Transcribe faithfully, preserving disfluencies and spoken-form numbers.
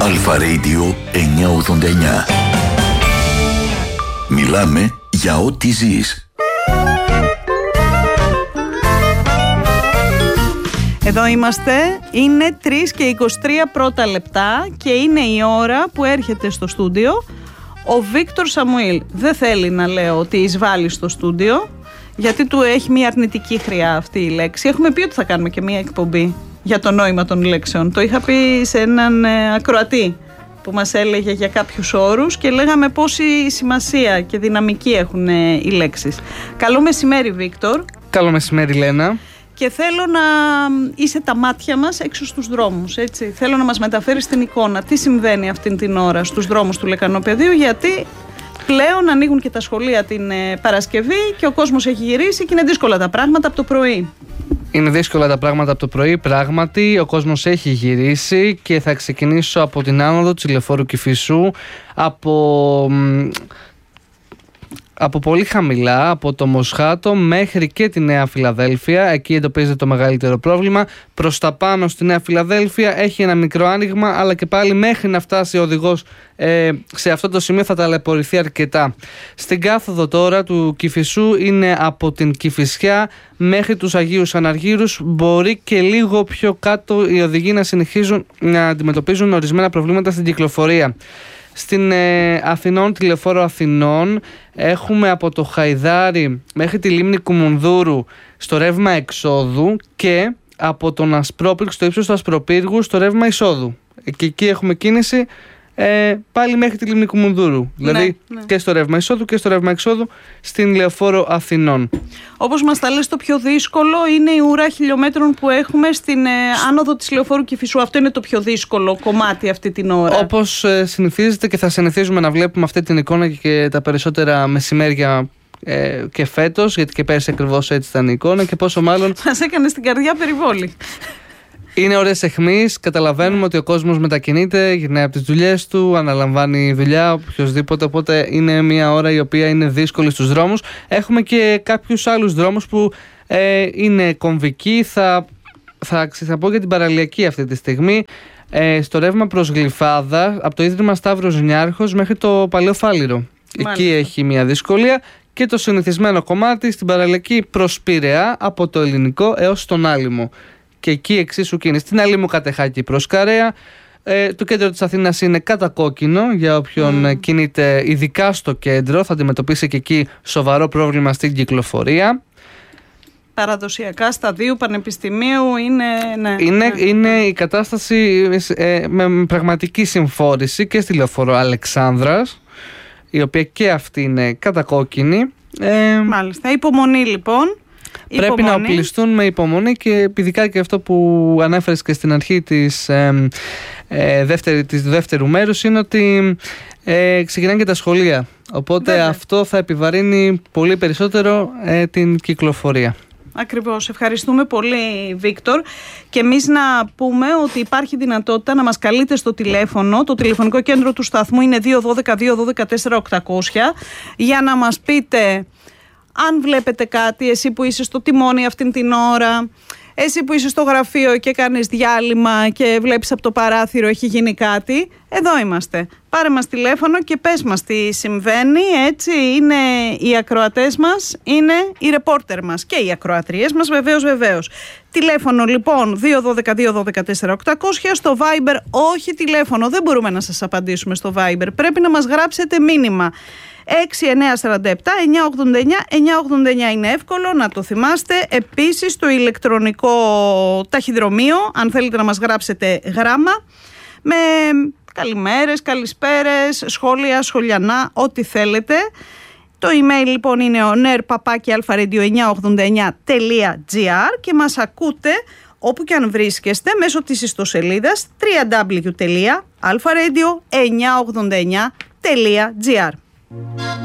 Αλφα Radio εννιακόσια ογδόντα εννιά. Μιλάμε για ό,τι ζεις. Εδώ είμαστε, είναι τρεις και είκοσι τρία πρώτα λεπτά και είναι η ώρα που έρχεται στο στούντιο ο Βίκτορ Σαμουήλ. Δεν θέλει να λέω ότι εισβάλλει στο στούντιο, γιατί του έχει μια αρνητική χρειά αυτή η λέξη. Έχουμε πει ότι θα κάνουμε και μια εκπομπή για το νόημα των λέξεων. Το είχα πει σε έναν ε, ακροατή που μας έλεγε για κάποιους όρους και λέγαμε πόση σημασία και δυναμική έχουν ε, οι λέξεις. Καλό μεσημέρι, Βίκτορ. Καλό μεσημέρι, Λένα. Και θέλω να είσαι τα μάτια μας έξω στους δρόμους, έτσι. Θέλω να μας μεταφέρεις την εικόνα. Τι συμβαίνει αυτήν την ώρα στους δρόμους του Λεκανοπεδίου, γιατί πλέον ανοίγουν και τα σχολεία την ε, Παρασκευή και ο κόσμος έχει γυρίσει και είναι δύσκολα τα πράγματα από το πρωί. Είναι δύσκολα τα πράγματα από το πρωί, πράγματι. Ο κόσμος έχει γυρίσει και θα ξεκινήσω από την άνοδο της Ηλεφόρου Κηφισού, από... από πολύ χαμηλά, από το Μοσχάτο μέχρι και τη Νέα Φιλαδέλφια. Εκεί εντοπίζεται το μεγαλύτερο πρόβλημα. Προς τα πάνω στη Νέα Φιλαδέλφια έχει ένα μικρό άνοιγμα, αλλά και πάλι μέχρι να φτάσει ο οδηγός ε, σε αυτό το σημείο θα ταλαιπωρηθεί αρκετά. Στην κάθοδο τώρα του Κηφισού είναι από την Κηφισιά μέχρι τους Αγίους Αναργύρους. Μπορεί και λίγο πιο κάτω οι οδηγοί να συνεχίζουν να αντιμετωπίζουν ορισμένα προβλήματα στην κυκλοφορία. Στην ε, Αθηνών, τη Λεωφόρο Αθηνών, έχουμε από το Χαϊδάρι μέχρι τη λίμνη Κουμουνδούρου στο ρεύμα εξόδου και από τον Ασπρόπυργο, στο ύψος του Ασπροπύργου, στο ρεύμα εισόδου. Και εκεί έχουμε κίνηση ε, πάλι μέχρι τη λίμνη Κουμουνδούρου. Δηλαδή ναι, ναι. και στο ρεύμα εισόδου και στο ρεύμα εξόδου στην Λεωφόρο Αθηνών. Όπως μας τα λες, το πιο δύσκολο είναι η ουρά χιλιόμετρων που έχουμε στην ε, άνοδο της Λεωφόρου Κηφισού. Αυτό είναι το πιο δύσκολο κομμάτι αυτή την ώρα. Όπως ε, συνηθίζεται και θα συνηθίζουμε να βλέπουμε αυτή την εικόνα και τα περισσότερα μεσημέρια ε, και φέτος, γιατί και πέρσι ακριβώς έτσι ήταν η εικόνα και πόσο μάλλον... Μας έκανε στην καρδιά περιβόλη. Είναι ώρες αιχμής, καταλαβαίνουμε ότι ο κόσμος μετακινείται, γυρνάει από τις δουλειές του, αναλαμβάνει δουλειά, οποιοδήποτε, οπότε είναι μια ώρα η οποία είναι δύσκολη στους δρόμους. Έχουμε και κάποιους άλλους δρόμους που ε, είναι κομβικοί, θα, θα, θα πω για την παραλιακή αυτή τη στιγμή, ε, στο ρεύμα προς Γλυφάδα, από το Ίδρυμα Σταύρος Νιάρχος μέχρι το Παλαιό Φάληρο. Εκεί έχει μια δυσκολία. Και το συνηθισμένο κομμάτι στην παραλιακή προς Πειραιά, από το Ελληνικό έως τον Άλυμο. Και εκεί εξίσου κίνηση. Στην Αλήμου Κατεχάκη προς Καρέα. Ε, το κέντρο της Αθήνας είναι κατακόκκινο για όποιον mm. κινείται ειδικά στο κέντρο. Θα αντιμετωπίσει και εκεί σοβαρό πρόβλημα στην κυκλοφορία. Παραδοσιακά σταδίου πανεπιστημίου είναι... Ναι, είναι, ναι. είναι η κατάσταση ε, με πραγματική συμφόρηση και στη Λεωφόρο Αλεξάνδρας, η οποία και αυτή είναι κατακόκκινη. Ε, Μάλιστα. Υπομονή λοιπόν. Πρέπει υπομονή. Να οπλιστούν με υπομονή και ειδικά και αυτό που ανέφερες και στην αρχή της, ε, ε, δεύτερη, της δεύτερου μέρους είναι ότι ε, ξεκινάνε και τα σχολεία. Οπότε Βέβαια. αυτό θα επιβαρύνει πολύ περισσότερο ε, την κυκλοφορία. Ακριβώς. Ευχαριστούμε πολύ, Βίκτορ. Και εμείς να πούμε ότι υπάρχει δυνατότητα να μας καλείτε στο τηλέφωνο. Το τηλεφωνικό κέντρο του σταθμού είναι δύο ένα δύο δύο ένα δύο τέσσερα οκτακόσια για να μας πείτε αν βλέπετε κάτι, εσύ που είσαι στο τιμόνι αυτήν την ώρα, εσύ που είσαι στο γραφείο και κάνεις διάλειμμα και βλέπεις από το παράθυρο έχει γίνει κάτι. Εδώ είμαστε. Πάρε μας τηλέφωνο και πες μας τι συμβαίνει, έτσι. Είναι οι ακροατές μας, είναι οι ρεπόρτερ μας και οι ακροατρίες μας, βεβαίως, βεβαίως. Τηλέφωνο λοιπόν δύο ένα δύο δύο ένα τέσσερα οκτακόσια, στο Viber όχι τηλέφωνο, δεν μπορούμε να σας απαντήσουμε στο Viber, πρέπει να μας γράψετε μήνυμα. έξι εννιά τέσσερα επτά εννιά ογδόντα εννιά εννιά ογδόντα εννιά είναι εύκολο να το θυμάστε. Επίσης το ηλεκτρονικό ταχυδρομείο, αν θέλετε να μας γράψετε γράμμα με καλημέρες, καλησπέρες, σχόλια, σχολιανά, ό,τι θέλετε. Το email λοιπόν είναι ο νερ παπάκι αλφαρέντιο εννιά ογδόντα εννιά τελεία τζι άρ και μας ακούτε όπου και αν βρίσκεστε μέσω της ιστοσελίδας double-u double-u double-u τελεία αλφαρέντιο εννιά ογδόντα εννιά τελεία τζι άρ.